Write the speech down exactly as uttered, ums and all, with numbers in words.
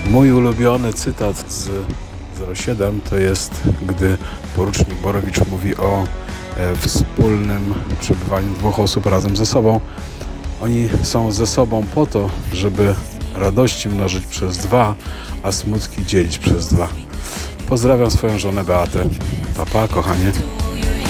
Mój ulubiony cytat z zero siedem to jest, gdy porucznik Borowicz mówi o e, wspólnym przebywaniu dwóch osób razem ze sobą. Oni są ze sobą po to, żeby radości mnożyć przez dwa, a smutki dzielić przez dwa. Pozdrawiam swoją żonę Beatę. Pa, pa, kochanie.